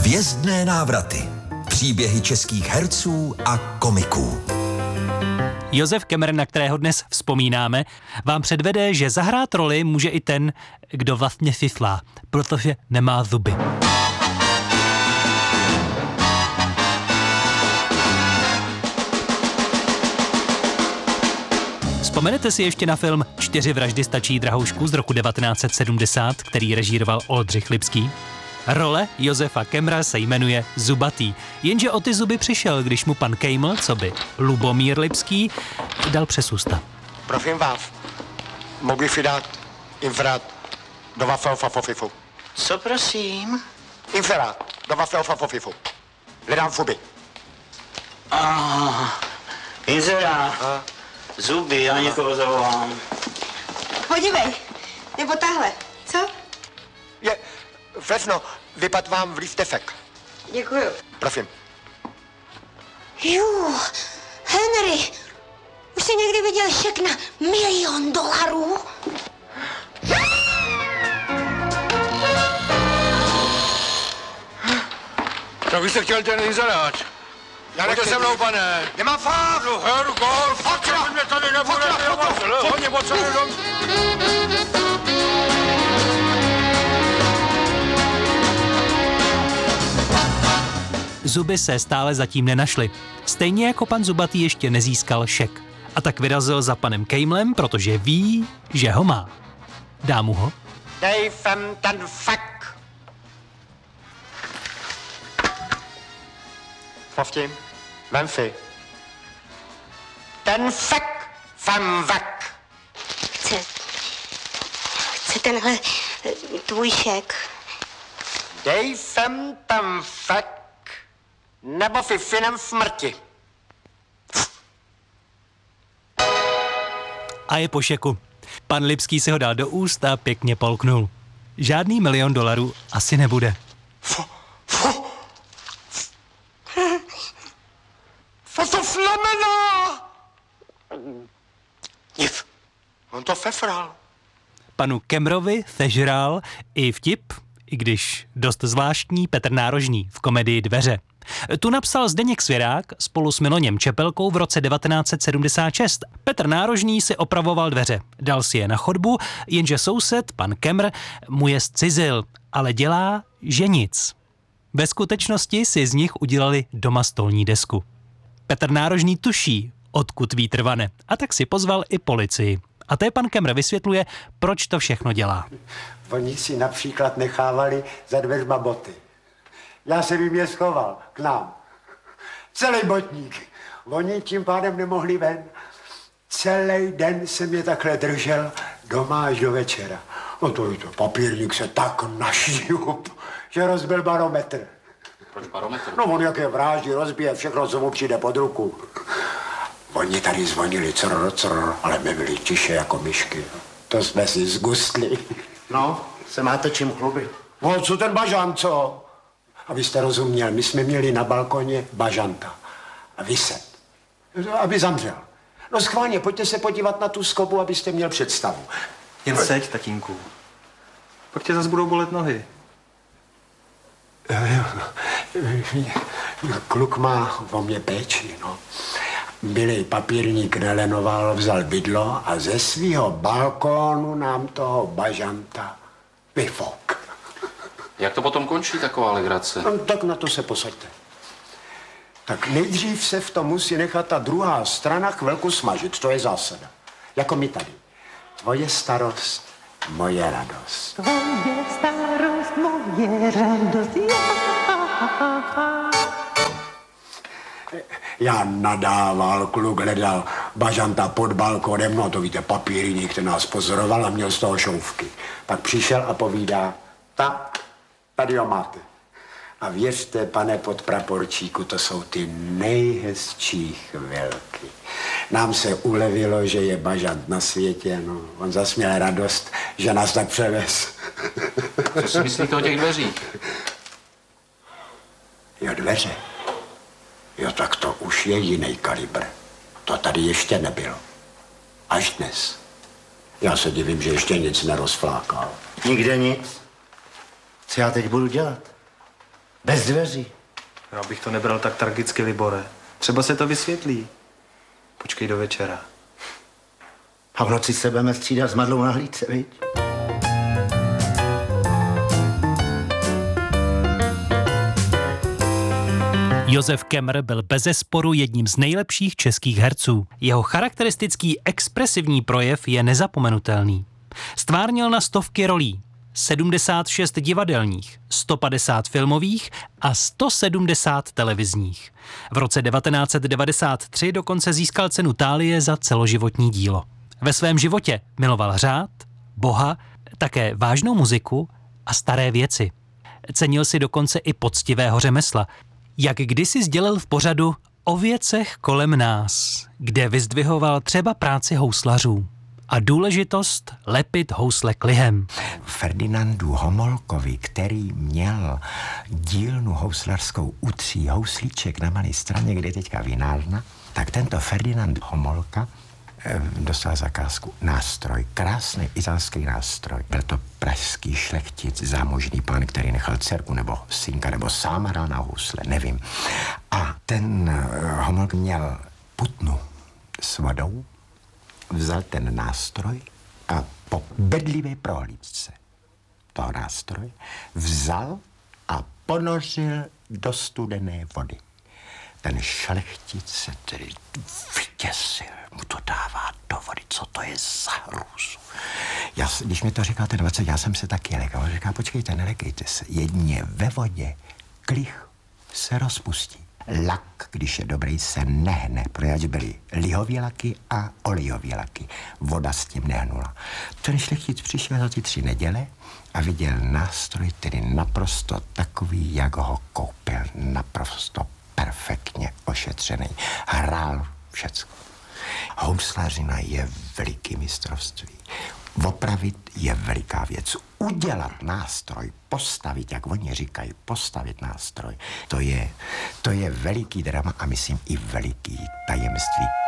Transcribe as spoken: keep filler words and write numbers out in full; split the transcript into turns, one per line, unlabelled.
Hvězdné návraty. Příběhy českých herců a komiků.
Josef Kemmer, na kterého dnes vzpomínáme, vám předvede, že zahrát roli může i ten, kdo vlastně fiflá, protože nemá zuby. Vzpomenete si ještě na film Čtyři vraždy stačí drahoušku z roku devatenáct set sedmdesát, který režíroval Oldřich Lipský? Role Josefa Kemmera se jmenuje Zubatý, jenže o ty zuby přišel, když mu pan Kejml, co by Lubomír Lipský, dal přes ústa.
Prosím vás, mohl bych dát inferát do vašeho fafofifu.
Co prosím?
Inferát do vašeho fafofifu. Hledám fuby.
Ah, inzerát. Zuby, já někoho zavolám.
Podívej, nebo tahle, co?
Je, Vesno, vypad vám v lístefek.
Děkuju.
Prosím.
Jú, Henry, už jsi někdy viděl šek na milion dolarů?
Tak vy jste chtěl ten inzerát. Já nechci se mnou, pane.
Nemám fakt.
No, heru, gol, fakt, že mě tady nebude vědět. Hodně potřebuji dom.
Zuby se stále zatím nenašly. Stejně jako pan Zubatý ještě nezískal šek. A tak vyrazil za panem Kejmlem, protože ví, že ho má. Dá mu ho?
Dej sem ten fek. Povtím, vem si. Ten fek sem vek.
Chce, chce tenhle eh, tvůj šek.
Dej sem ten fek, nebo si finem smrti.
A je po šeku. Pan Lipský si ho dal do úst a pěkně polknul. Žádný milion dolarů asi nebude.
Co to znamená? Nic. On to fefral.
Panu Kemmerovi sežral i vtip, i když dost zvláštní, Petr Nárožný v komedii Dveře. Tu napsal Zdeněk Svěrák spolu s Miloněm Čepelkou v roce devatenáct set sedmdesát šest. Petr Nárožný si opravoval dveře, dal si je na chodbu, jenže soused, pan Kemmer, mu je zcizil, ale dělá, že nic. Ve skutečnosti si z nich udělali doma stolní desku. Petr Nárožný tuší, odkud vítr vane, a tak si pozval i policii. A té pan Kemmer vysvětluje, proč to všechno dělá.
Oni si například nechávali za dveřma boty. Já jsem jim je schoval k nám. Celý botník. Oni tím pádem nemohli ven. Celý den jsem je takhle držel doma až do večera. No to je to, papírník se tak našíhup, že rozbil barometr.
Proč barometr?
No on jak je vráží, rozbije všechno, co mu přijde pod ruku. Oni tady zvonili crr, crr, ale my byli tiše jako myšky. To jsme si zgustli.
No, se máte čím chlubit.
No, co ten bažant, co? Abyste rozuměl, my jsme měli na balkoně bažanta. A vyset. Aby zamřel. No schválně, pojďte se podívat na tu skobu, abyste měl představu.
Jen seď, tatínku. Pak tě zas budou bolet nohy.
Kluk má o mě péči, no. Bylej papírník nelenoval, vzal bydlo a ze svýho balkónu nám toho bažanta vyfok.
Jak to potom končí, taková legrace?
No, tak na to se posaďte. Tak nejdřív se v tom musí nechat ta druhá strana chvilku smažit, to je zásada. Jako my tady. Tvoje starost, moje radost.
Tvoje starost, moje radost, já.
Já nadával, kluk hledal bažanta pod balkonem, no to víte, papírník, ten nás pozoroval a měl z toho šouvky. Pak přišel a povídá, tak, tady ho máte. A věřte, pane podpraporčíku, to jsou ty nejhezčí chvilky. Nám se ulevilo, že je bažant na světě, no. On zas měl radost, že nás tak převez.
Co si myslíte o těch dveřích?
Jo, dveře. Jo, tak to už je jiný kalibr. To tady ještě nebylo. Až dnes. Já se divím, že ještě nic nerozflákal.
Nikde nic. Co já teď budu dělat?
Bez dveří.
Já bych to nebral tak tragicky, Libore. Třeba se to vysvětlí. Počkej do večera.
A v noci se budeme střídat s Madlou na hlídce, viď?
Josef Kemr byl bezesporu jedním z nejlepších českých herců. Jeho charakteristický expresivní projev je nezapomenutelný. Stvárnil na stovky rolí, sedmdesát šest divadelních, sto padesát filmových a sto sedmdesát televizních. V roce devatenáct set devadesát tři dokonce získal cenu Thálie za celoživotní dílo. Ve svém životě miloval řád, Boha, také vážnou muziku a staré věci. Cenil si dokonce i poctivého řemesla, jak kdysi sdělil v pořadu O věcech kolem nás, kde vyzdvihoval třeba práci houslařů a důležitost lepit housle klihem.
Ferdinandu Homolkovi, který měl dílnu houslařskou u Tří houslíček na Malé Straně, kde je teďka vinárna, tak tento Ferdinand Homolka dostal zakázku nástroj, krásný italský nástroj. Byl to pražský šlechtic, zámožný pán, který nechal dcerku nebo synka, nebo sám hrál na housle, nevím. A ten Homolk měl putnu s vodou, vzal ten nástroj a po bedlivé prohlídce toho nástroje vzal a ponořil do studené vody. Ten šlechtic se tedy vyděsil, mu to dává do vody, co to je za hrůzu. Já, když mi to říkal ten dvacet, já jsem se taky lekal. Říká, počkejte, nelekejte se, jedině ve vodě klich se rozpustí. Lak, když je dobrý, se nehne, protože byly lihový laky a olejový laky. Voda s tím nehnula. Ten šlechtic přišel za ty tři neděle a viděl nástroj, tedy naprosto takový, jak ho koupil, naprosto perfektně ošetřený. Hrál všecko. Houslařina je veliký mistrovství. Opravit je veliká věc. Udělat nástroj, postavit, jak oni říkají, postavit nástroj, to je, to je veliký drama a myslím i veliký tajemství.